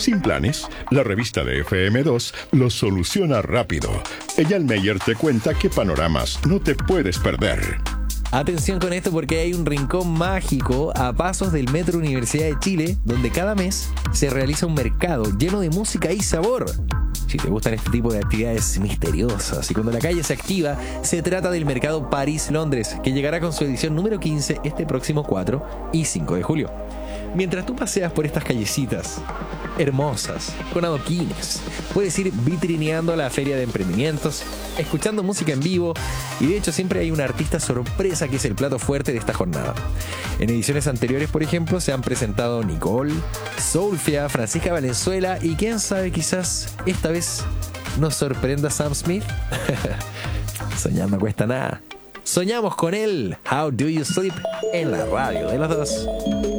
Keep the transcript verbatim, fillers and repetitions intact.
Sin planes, la revista de F M dos lo soluciona rápido. Eyal Meyer te cuenta qué panoramas no te puedes perder. Atención con esto porque hay un rincón mágico a pasos del Metro Universidad de Chile donde cada mes se realiza un mercado lleno de música y sabor. Si te gustan este tipo de actividades misteriosas y cuando la calle se activa, se trata del Mercado París-Londres, que llegará con su edición número quince este próximo cuatro y cinco de julio. Mientras tú paseas por estas callecitas hermosas, con adoquines, puedes ir vitrineando la feria de emprendimientos, escuchando música en vivo y de hecho siempre hay un artista sorpresa que es el plato fuerte de esta jornada. En ediciones anteriores, por ejemplo, se han presentado Nicole, Soulfia, Francisca Valenzuela y quién sabe, quizás esta vez nos sorprenda Sam Smith. Soñar no cuesta nada. Soñamos con él. How Do You Sleep en la radio de los dos.